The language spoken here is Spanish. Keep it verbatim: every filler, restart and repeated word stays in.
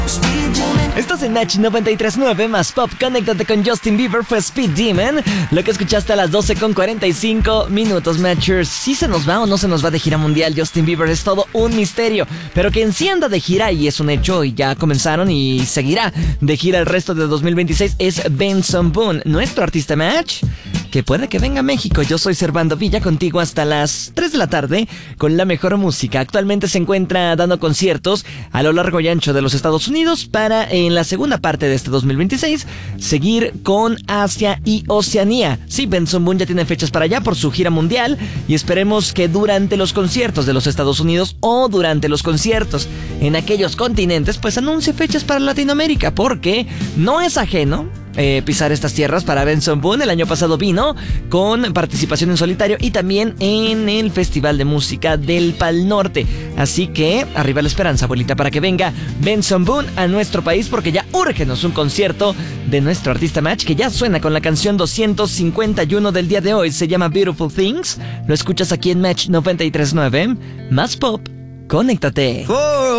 Estás en Match noventa y tres punto nueve más Pop. Conéctate con Justin Bieber, fue Speed Demon. Lo que escuchaste a las doce con cuarenta y cinco minutos, Matchers. ¿Sí se nos va o no se nos va de gira mundial Justin Bieber? Es todo un misterio. Pero que en sí anda de gira, y es un hecho, y ya comenzaron y seguirá de gira el resto de dos mil veintiséis, es Benson Boone, nuestro artista Match, que puede que venga a México. Yo soy Servando Villa, contigo hasta las tres de la tarde con la mejor música. Actualmente se encuentra dando conciertos a lo largo y ancho de los Estados Unidos para, en la segunda parte de este dos mil veintiséis, seguir con Asia y Oceanía. Sí, Benson Boone ya tiene fechas para allá por su gira mundial, y esperemos que durante los conciertos de los Estados Unidos o durante los conciertos en aquellos continentes, pues anuncie fechas para Latinoamérica, porque no es ajeno Eh, pisar estas tierras para Benson Boone. El año pasado vino con participación en solitario y también en el Festival de Música del Pal Norte. Así que arriba la esperanza, abuelita, para que venga Benson Boone a nuestro país, porque ya úrgenos un concierto de nuestro artista Match, que ya suena con la canción doscientos cincuenta y uno del día de hoy. Se llama Beautiful Things. Lo escuchas aquí en Match noventa y tres punto nueve más Pop. Conéctate.